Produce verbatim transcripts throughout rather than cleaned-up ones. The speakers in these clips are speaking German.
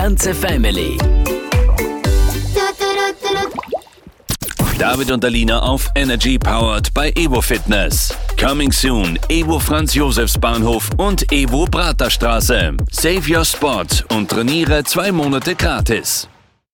Ganze Family. David und Alina auf Energy powered bei Evo Fitness. Coming soon, Evo Franz-Josefs-Bahnhof und Evo Praterstraße. Save your spot und trainiere zwei Monate gratis.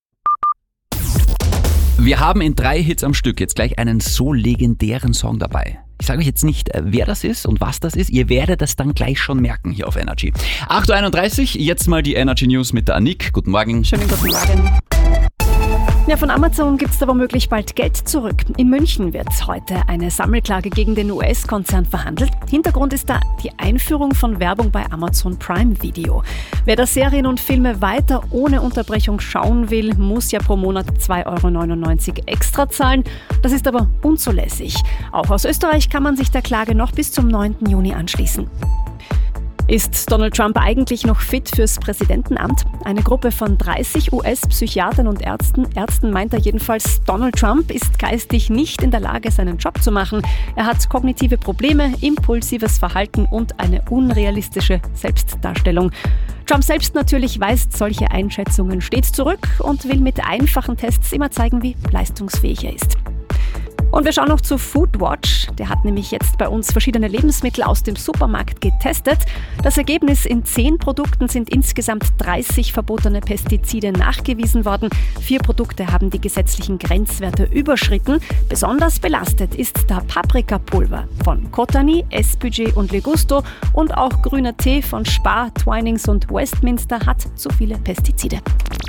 Wir haben in drei Hits am Stück jetzt gleich einen so legendären Song dabei. Ich sage euch jetzt nicht, wer das ist und was das ist. Ihr werdet das dann gleich schon merken hier auf Energy. acht Uhr einunddreißig, jetzt mal die Energy News mit der Anik. Guten Morgen. Schönen guten Morgen. Ja, von Amazon gibt es da womöglich bald Geld zurück. In München wird heute eine Sammelklage gegen den U S-Konzern verhandelt. Hintergrund ist da die Einführung von Werbung bei Amazon Prime Video. Wer da Serien und Filme weiter ohne Unterbrechung schauen will, muss ja pro Monat zwei Euro neunundneunzig extra zahlen. Das ist aber unzulässig. Auch aus Österreich kann man sich der Klage noch bis zum neunten Juni anschließen. Ist Donald Trump eigentlich noch fit fürs Präsidentenamt? Eine Gruppe von dreißig U S-Psychiatern und Ärzten, Ärzten meint er jedenfalls, Donald Trump ist geistig nicht in der Lage, seinen Job zu machen. Er hat kognitive Probleme, impulsives Verhalten und eine unrealistische Selbstdarstellung. Trump selbst natürlich weist solche Einschätzungen stets zurück und will mit einfachen Tests immer zeigen, wie leistungsfähig er ist. Und wir schauen noch zu Foodwatch. Der hat nämlich jetzt bei uns verschiedene Lebensmittel aus dem Supermarkt getestet. Das Ergebnis: in zehn Produkten sind insgesamt dreißig verbotene Pestizide nachgewiesen worden. Vier Produkte haben die gesetzlichen Grenzwerte überschritten. Besonders belastet ist da Paprikapulver von Kotani, S-Budget und Legusto, und auch grüner Tee von Spar, Twinings und Westminster hat zu viele Pestizide.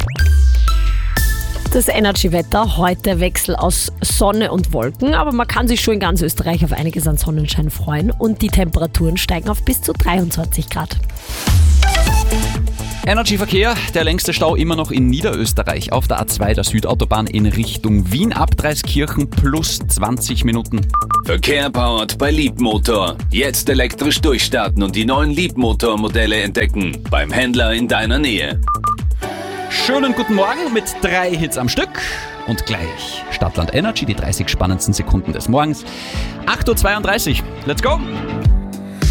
Das Energy-Wetter, heute Wechsel aus Sonne und Wolken, aber man kann sich schon in ganz Österreich auf einiges an Sonnenschein freuen und die Temperaturen steigen auf bis zu dreiundzwanzig Grad. Energy-Verkehr, der längste Stau immer noch in Niederösterreich auf der A zwei der Südautobahn in Richtung Wien ab Dreiskirchen plus zwanzig Minuten. Verkehr powered bei Leapmotor. Jetzt elektrisch durchstarten und die neuen Leapmotor-Modelle entdecken. Beim Händler in deiner Nähe. Schönen guten Morgen mit drei Hits am Stück und gleich Stadtland Energy, die dreißig spannendsten Sekunden des Morgens. acht Uhr zweiunddreißig, let's go!